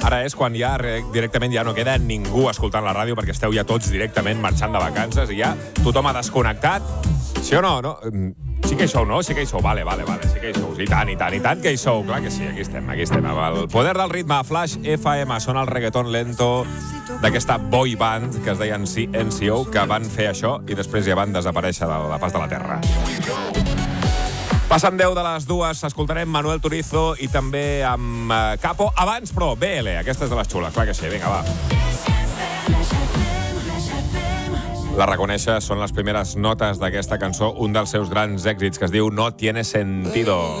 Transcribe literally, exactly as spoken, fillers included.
Ara és quan ja directament ja no queda ningú escoltant la ràdio perquè esteu ja tots directament marxant de vacances i ja tothom ha desconnectat. Sí o no? no? Sí que hi sou, no? Sí que hi sou. Vale, vale, vale. Sí que hi sou. I tant, i tant, i tant que hi sou. Clar que sí, aquí estem, aquí estem. El poder del ritme, Flash F M, sona el reggaeton lento d'aquesta boy band que es deien N C O, que van fer això i després ja van desaparèixer de la pas de la terra. Passen deu de les dues, escoltarem Manuel Turizo i també amb Capo. Abans, però, B L, aquesta és de les xules. Clar que sí, vinga, va. La reconeixes, són les primeres notes d'aquesta cançó, un dels seus grans èxits, que es diu No tiene sentido.